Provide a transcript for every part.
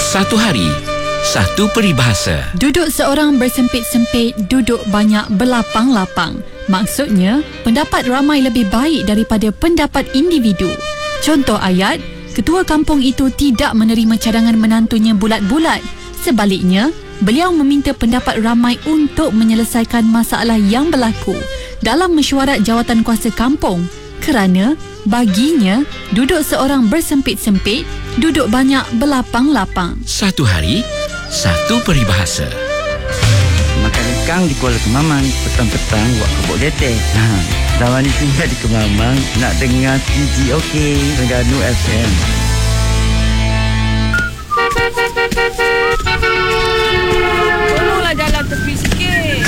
Satu hari, satu peribahasa. Duduk seorang bersempit-sempit, duduk banyak berlapang-lapang. Maksudnya, pendapat ramai lebih baik daripada pendapat individu. Contoh ayat, ketua kampung itu tidak menerima cadangan menantunya bulat-bulat. Sebaliknya, beliau meminta pendapat ramai untuk menyelesaikan masalah yang berlaku dalam mesyuarat jawatankuasa kampung. Kerana baginya, duduk seorang bersempit-sempit, duduk banyak berlapang-lapang. Satu hari, satu peribahasa. Makan ikan di Kuala Kemamang, petang-petang buat kebok getek. Lawan ni tinggal di Kemamang, nak dengar CGOK Terengganu FM. Tolonglah jalan tepi sikit.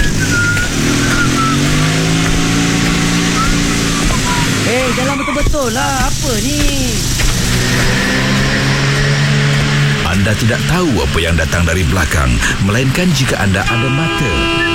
Jalan betul-betul lah. Apa ni? Anda tidak tahu apa yang datang dari belakang, melainkan jika anda ada mata.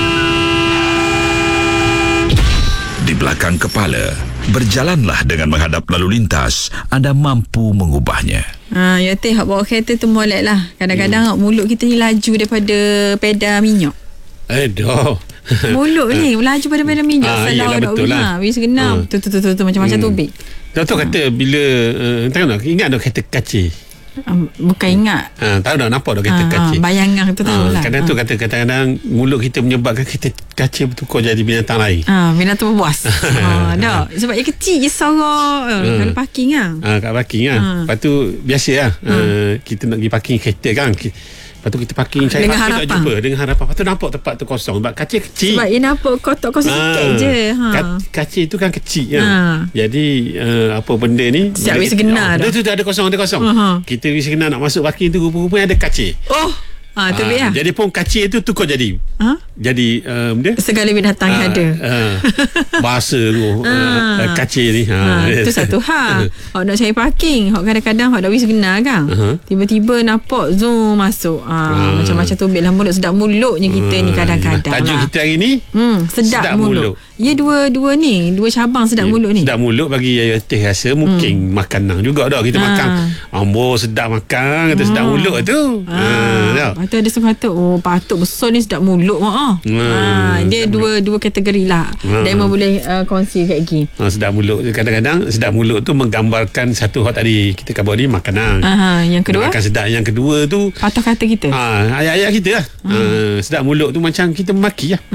Di belakang kepala, berjalanlah dengan menghadap lalu lintas. Anda mampu mengubahnya. Ya teh, hak bawa kereta tu molek lah. Kadang-kadang mulut kita ni laju daripada pedal minyak. Aduh. Mulut ni laju pada pedal minyak. Iyalah, betul lah. Wis genap. Tu macam-macam tubik. Doktor kata bila ingat dah kereta kacir. Bukan ingat. Tahu dah, nampak dah kereta kacir. Bayangan tu tahulah. Kadang tu kata kadang-kadang mulut kita menyebabkan kereta kacir bertukar jadi binatang lain. Binatang berbuas. Dah. Sebab dia kecil je sorok. Kalau parking lah. Kat parking lah. Lepas tu biasa lah. Kita nak pergi parking kereta kan. Lepas tu kita parking cari dengan parking tak jumpa. Dengan harapan. Lepas tu nampak tempat tu kosong. Sebab kacir kecil. Sebab dia nampak kotak kosong sikit je. Kacir tu kan kecil kan. Jadi apa benda ni, siap wis genar dah. Dia tu dah ada kosong. Kita wis genar nak masuk parking tu, rupa-rupanya ada kacir. Tu biar. Jadi pun kacir tu tukar jadi jadi segala binatang yang ada. Bahasa tu kacir ni. Itu satu hal. Hak nak cari parking, hak kadang-kadang hak dah wis genar kan. Tiba-tiba nampak zoom masuk. Macam-macam tu lah, mulut sedap mulutnya kita ni kadang-kadang. Tajuk kita hari ni sedap mulut. Ya, dua cabang sedap mulut ni. Sedap mulut bagi Teh rasa mungkin makanan juga dah. Kita makan sedap makan, kata sedap mulut tu. Lepas tu ada seorang kata, patut besar ni sedap mulut. Dia dua kategori lah. Dan boleh kongsi kat gini. Sedap mulut. Kadang-kadang sedap mulut tu menggambarkan satu hal tadi kita khabar ni makanan. Yang kedua? Makan sedap. Yang kedua tu patah kata kita. Ayat-ayat kita lah. Sedap mulut tu macam kita memaki lah.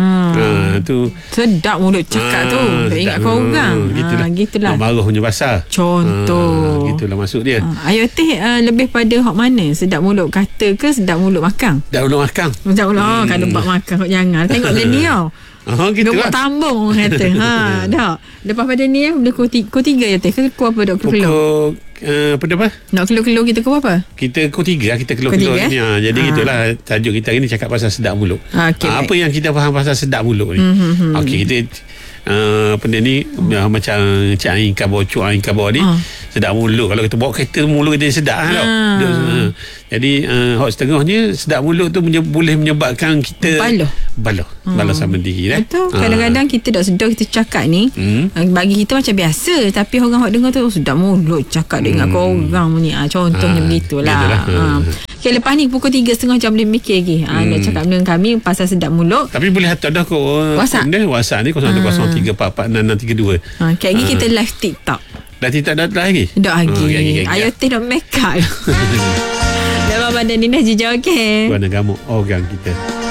Tu sedap mulut cakap tu. Tak ingat kau orang. Gitulah. Marah punya pasal. Contoh. Gitulah maksud dia. Ayo Teh, lebih pada hak mana? Sedap mulut kata ke sedap mulut makan? Sedap mulut makan. Sedap mulut. Kalau buat makan kau jangan. Tengok dia ni tau. Gitu dia buat lah. tambung orang kata. Dah. Lepas pada ni benda kau tiga ya Teh. Kau apa dok keluar? Apa? Nak keluar kita kau apa? Kita tiga kita keluar ni. Jadi gitulah tajuk kita hari ni cakap pasal sedap mulut. Apa yang kita faham pasal sedap mulut ni? Okey, kita benda ni macam Cik Ain khabar, Cuk Ain khabar ni sedap mulut. Kalau kita bawa kereta, mulut kita sedap tau. Jadi hak setengahnya sedap mulut tu boleh menyebabkan kita baloh sama diri betul. Kadang-kadang kita tak sedar kita cakap ni bagi kita macam biasa, tapi orang hak dengar tu sedap mulut cakap dia ingat kau orang ni. Contohnya begitulah. Okay, lepas ni pukul 3.30 jam boleh mikir lagi. Nak cakap dengan kami pasal sedap mulut. Tapi boleh hantar dah ke WhatsApp ni 0103446632. Kayak gini kita live TikTok. Dah TikTok dah lagi? Dah lagi. Ayo Teh dah make up. Lepas badan ni dah jijau, okey. Warna gamuk orang kita.